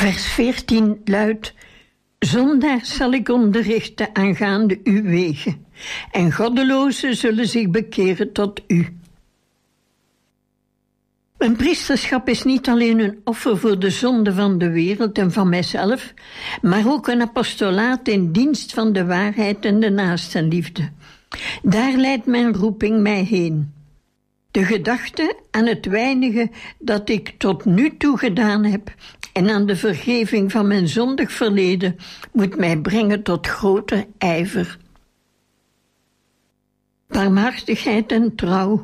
Vers 14 luidt: zondaars zal ik onderrichten aangaande uw wegen, en goddelozen zullen zich bekeren tot u. Mijn priesterschap is niet alleen een offer voor de zonde van de wereld en van mijzelf, maar ook een apostolaat in dienst van de waarheid en de naastenliefde. Daar leidt mijn roeping mij heen. De gedachte aan het weinige dat ik tot nu toe gedaan heb en aan de vergeving van mijn zondig verleden moet mij brengen tot grote ijver. Barmhartigheid en trouw,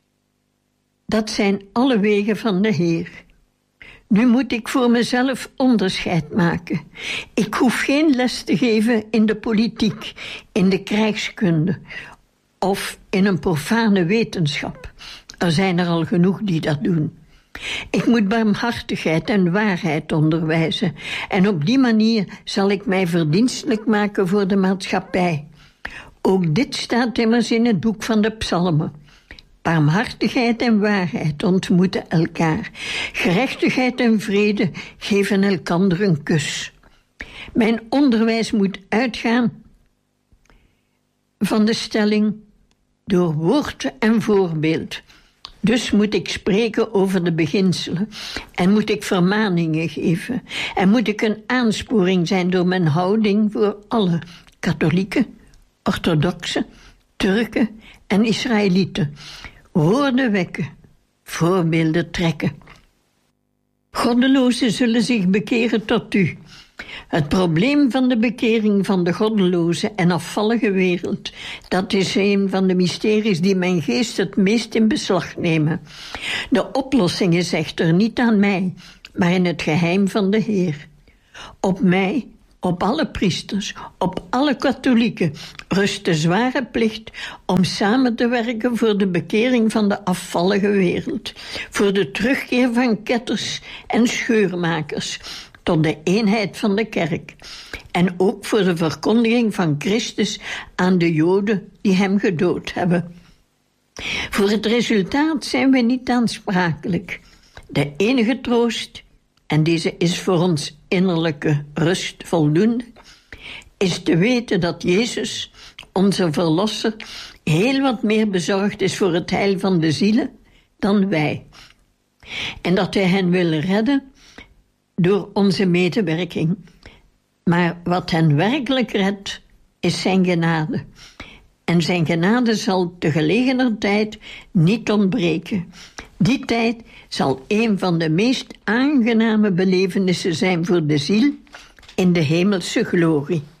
dat zijn alle wegen van de Heer. Nu moet ik voor mezelf onderscheid maken. Ik hoef geen les te geven in de politiek, in de krijgskunde of in een profane wetenschap. Er zijn er al genoeg die dat doen. Ik moet barmhartigheid en waarheid onderwijzen en op die manier zal ik mij verdienstelijk maken voor de maatschappij. Ook dit staat immers in het boek van de Psalmen. Barmhartigheid en waarheid ontmoeten elkaar. Gerechtigheid en vrede geven elkander een kus. Mijn onderwijs moet uitgaan van de stelling door woord en voorbeeld. Dus moet ik spreken over de beginselen en moet ik vermaningen geven. En moet ik een aansporing zijn door mijn houding voor alle katholieken, orthodoxen, Turken en Israëlieten. Woorden wekken, voorbeelden trekken. Goddelozen zullen zich bekeren tot u. Het probleem van de bekering van de goddeloze en afvallige wereld, dat is een van de mysteries die mijn geest het meest in beslag nemen. De oplossing is echter niet aan mij, maar in het geheim van de Heer. Op mij, op alle priesters, op alle katholieken rust de zware plicht om samen te werken voor de bekering van de afvallige wereld, voor de terugkeer van ketters en scheurmakers tot de eenheid van de kerk en ook voor de verkondiging van Christus aan de Joden die hem gedood hebben. Voor het resultaat zijn we niet aansprakelijk. De enige troost, en deze is voor ons innerlijke rust voldoende, is te weten dat Jezus, onze Verlosser, heel wat meer bezorgd is voor het heil van de zielen dan wij. En dat hij hen wil redden door onze medewerking. Maar wat hen werkelijk redt, is zijn genade. En zijn genade zal te gelegener tijd niet ontbreken. Die tijd zal een van de meest aangename belevenissen zijn voor de ziel in de hemelse glorie.